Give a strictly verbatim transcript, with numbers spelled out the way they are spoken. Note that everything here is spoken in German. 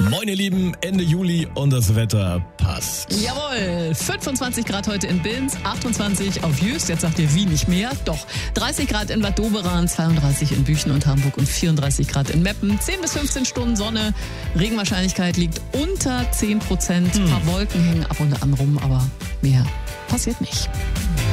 Moin ihr Lieben, Ende Juli und das Wetter passt. Jawohl, fünfundzwanzig Grad heute in Binz, achtundzwanzig auf Jüst, jetzt sagt ihr wie nicht mehr, doch dreißig Grad in Bad Doberan, zweiunddreißig in Büchen und Hamburg und vierunddreißig Grad in Meppen, zehn bis fünfzehn Stunden Sonne, Regenwahrscheinlichkeit liegt unter zehn Prozent, ein paar Wolken hängen ab und an rum, aber mehr passiert nicht.